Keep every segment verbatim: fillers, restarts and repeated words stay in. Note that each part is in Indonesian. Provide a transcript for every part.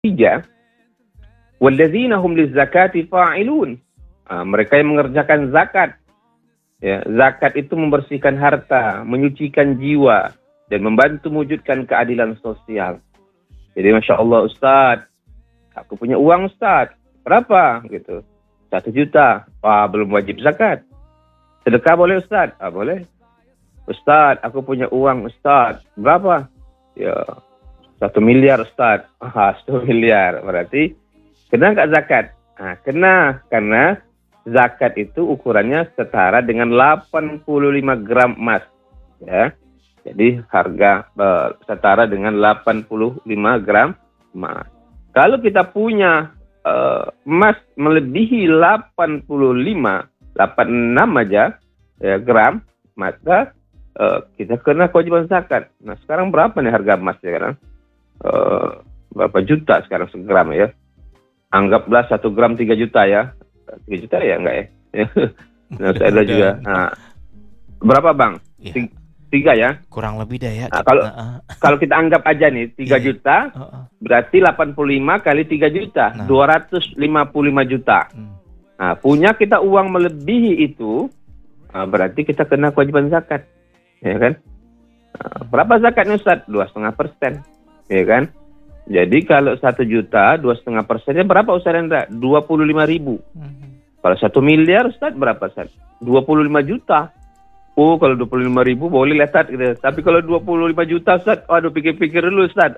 Tiga, walladzina hum lizakati fa'ilun. Ah, mereka yang mengerjakan zakat. Ya, zakat itu membersihkan harta, menyucikan jiwa, dan membantu mewujudkan keadilan sosial. Jadi Masya Allah Ustaz, aku punya uang Ustaz. Berapa? Gitu. Satu juta. Wah, belum wajib zakat. Sedekah boleh Ustaz? Ah, boleh. Ustaz, aku punya uang Ustaz. Berapa? Ya, satu miliar Ustaz. Ah, satu miliar. Berarti kena nggak zakat? Nah, kena. Karena zakat itu ukurannya setara dengan delapan puluh lima gram emas. Ya. Jadi harga uh, setara dengan delapan puluh lima gram emas. Kalau kita punya uh, emas melebihi delapan puluh lima, delapan puluh enam aja ya, gram, maka uh, kita kena kewajiban zakat. Nah sekarang berapa nih harga emas sekarang? Uh, berapa juta sekarang segram ya? Anggaplah satu gram tiga juta ya. Tiga juta ya enggak ya? Nah saya ada juga. Nah, berapa bang? Ya. Tiga ya? Kurang lebih dah ya. Nah, kalau uh, kalau kita anggap aja nih tiga iya. juta, uh, uh. berarti delapan puluh lima kali tiga juta, Nah. dua ratus lima puluh lima juta. Hmm. Nah, punya kita uang melebihi itu, nah, berarti kita kena kewajiban zakat, ya kan? Nah, berapa zakatnya Ustaz? Dua setengah persen, ya kan? Jadi kalau satu juta, dua setengah persennya berapa Ustaz Hendra? Dua puluh lima ribu. Hmm. Kalau satu miliar Ustaz berapa Ustaz? Dua puluh lima juta. Oh, kalau dua puluh lima ribu boleh letat gitu. Tapi kalau dua puluh lima juta, Ustaz, waduh pikir-pikir dulu, Ustaz.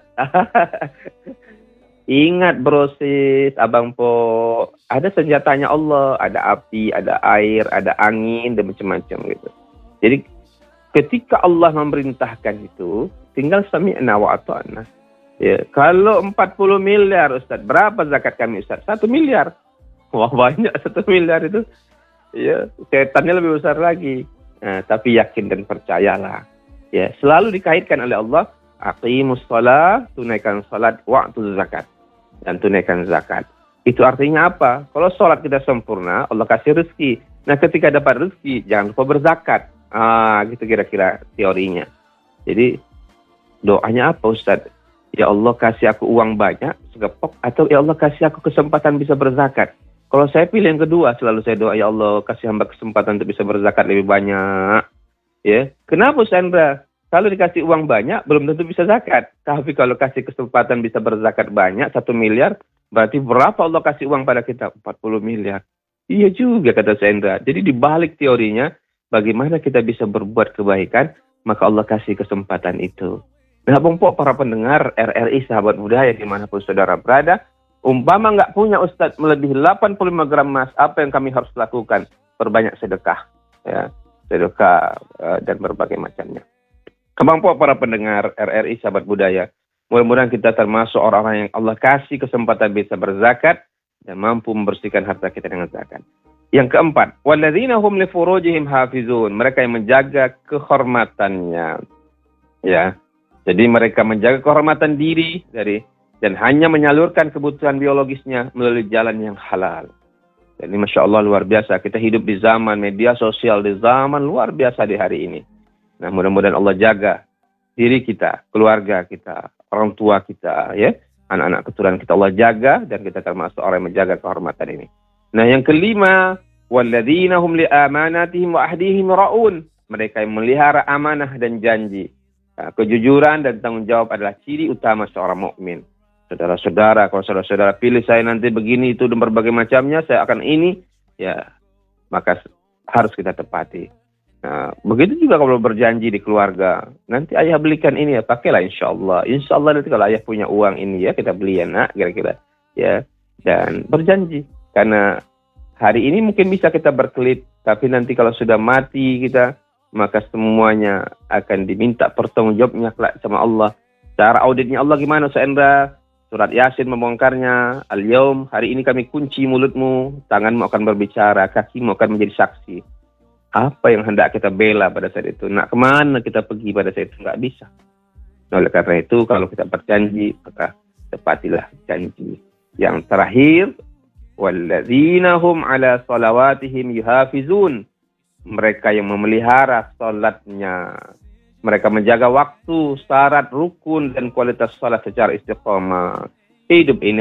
Ingat brosis, Abang Po, ada senjatanya Allah, ada api, ada air, ada angin, dan macam-macam gitu. Jadi, ketika Allah memerintahkan itu, tinggal sami'na wa ata'na. Ya, kalau empat puluh miliar, Ustaz, berapa zakat kami, Ustaz? Satu miliar. Wah, banyak satu miliar itu. Ya, setannya lebih besar lagi. Nah, tapi yakin dan percayalah. Ya, selalu dikaitkan oleh Allah, aqimus shalah, tunaikan salat, waktu zakat. Dan tunaikan zakat. Itu artinya apa? Kalau salat kita sempurna, Allah kasih rezeki. Nah, ketika dapat rezeki, jangan lupa berzakat. Ah, gitu kira-kira teorinya. Jadi, doanya apa Ustaz? Ya Allah kasih aku uang banyak, segepok, atau ya Allah kasih aku kesempatan bisa berzakat. Kalau saya pilih yang kedua, selalu saya doa, ya Allah kasih hamba kesempatan untuk bisa berzakat lebih banyak. Ya, kenapa Sandra? Kalau dikasih uang banyak, belum tentu bisa zakat. Tapi kalau kasih kesempatan bisa berzakat banyak, satu miliar, berarti berapa Allah kasih uang pada kita? empat puluh miliar. Iya juga kata Sandra. Jadi dibalik teorinya, bagaimana kita bisa berbuat kebaikan, maka Allah kasih kesempatan itu. Nah, Bung Po, para pendengar R R I Sahabat Budaya dimanapun saudara berada, umpama nggak punya Ustadz melebihi delapan puluh lima gram emas, apa yang kami harus lakukan? Perbanyak sedekah, ya, sedekah uh, dan berbagai macamnya. Abang Po, para pendengar R R I Sahabat Budaya, mudah-mudahan kita termasuk orang-orang yang Allah kasih kesempatan bisa berzakat dan mampu membersihkan harta kita dengan zakat. Yang keempat, walladzina hum li furujihim hafizun, mereka yang menjaga kehormatannya, ya. Jadi mereka menjaga kehormatan diri dari dan hanya menyalurkan kebutuhan biologisnya melalui jalan yang halal. Jadi Masya Allah luar biasa. Kita hidup di zaman media sosial, di zaman luar biasa di hari ini. Nah mudah-mudahan Allah jaga diri kita, keluarga kita, orang tua kita, ya, anak-anak keturunan kita Allah jaga, dan kita termasuk orang yang menjaga kehormatan ini. Nah yang kelima, walladzina hum li amanatihim wa ahdihim ra'un. Mereka yang melihara amanah dan janji. Nah, kejujuran dan tanggung jawab adalah ciri utama seorang mukmin. Saudara-saudara, kalau saudara-saudara pilih saya nanti begini itu dan berbagai macamnya, saya akan ini, ya maka harus kita tepati. Nah, begitu juga kalau berjanji di keluarga, nanti ayah belikan ini ya, pakailah insya Allah. Insya Allah nanti kalau ayah punya uang ini ya, kita beli ya nak, kira-kira. Ya, dan berjanji. Karena hari ini mungkin bisa kita berkelit, tapi nanti kalau sudah mati kita, maka semuanya akan diminta pertanggungjawabnya sama Allah. Cara auditnya Allah gimana, Saendra? Surat Yasin membongkarnya. Al-yaum, hari ini kami kunci mulutmu, tanganmu akan berbicara, kakimu akan menjadi saksi. Apa yang hendak kita bela pada saat itu? Nak kemana kita pergi pada saat itu? Nggak bisa. Nah, oleh karena itu, kalau kita berjanji, maka tepatilah janji. Yang terakhir, walladzina hum ala salawatihim yuhafizun. Mereka yang memelihara salatnya. Mereka menjaga waktu, syarat, rukun, dan kualitas salat secara istiqamah. hidup ini